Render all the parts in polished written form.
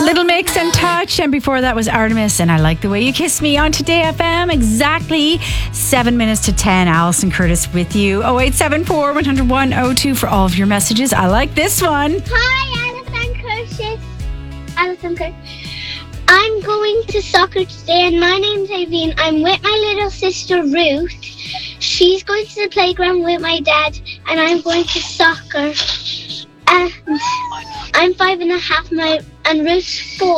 Little Mix and Touch, and before that was Artemis and I Like the Way You Kiss Me on Today FM. Exactly 7 minutes to 10. Alison Curtis with you. 0874 100 102 for all of your messages. I like this one. Hi, Alison Curtis. I'm going to soccer today, and my name's Avine. I'm with my little sister Ruth. She's going to the playground with my dad, and I'm going to soccer. And I'm 5.5, and Ruth's 4.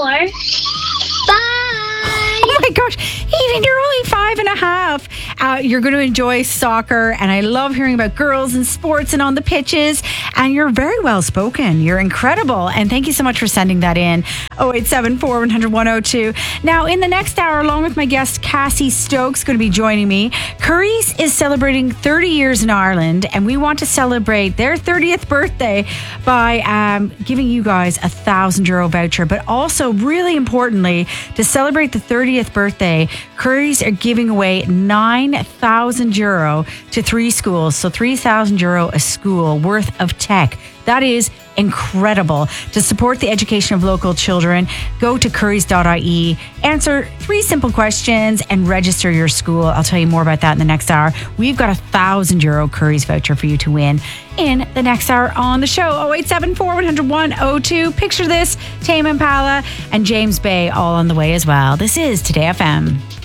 Bye! Oh my gosh, Eden, you're only 5.5. You're going to enjoy soccer, and I love hearing about girls and sports and on the pitches. And you're very well spoken. You're incredible. And thank you so much for sending that in. 0874 100 102. Now, in the next hour, along with my guest Cassie Stokes, going to be joining me. Curry's is celebrating 30 years in Ireland, and we want to celebrate their 30th birthday by giving you guys a €1,000 voucher. But also, really importantly, to celebrate the 30th birthday, Curry's are giving away €9,000 to 3 schools. So €3,000 a school worth of tech. That is incredible. To support the education of local children, go to currys.ie, answer 3 simple questions, and register your school. I'll tell you more about that in the next hour. We've got a €1,000 Currys voucher for you to win in the next hour on the show. 0874 100 102. Picture this, Tame Impala and James Bay all on the way as well. This is Today FM.